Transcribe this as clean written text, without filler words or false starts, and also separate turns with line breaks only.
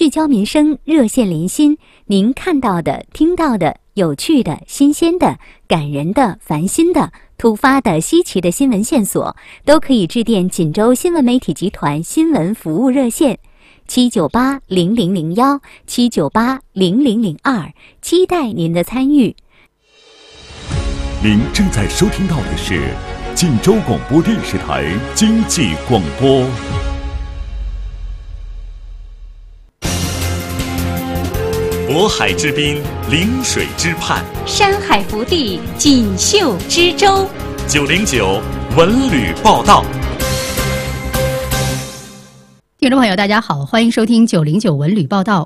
聚焦民生，热线连心，您看到的、听到的、有趣的、新鲜的、感人的、烦心的、突发的、稀奇的新闻线索，都可以致电锦州新闻媒体集团新闻服务热线7980001 7980002，期待您的参与。
您正在收听到的是锦州广播电视台经济广播。渤海之滨，临水之畔，
山海福地，锦绣之州。
909文旅报道。
听众朋友大家好，欢迎收听909文旅报道，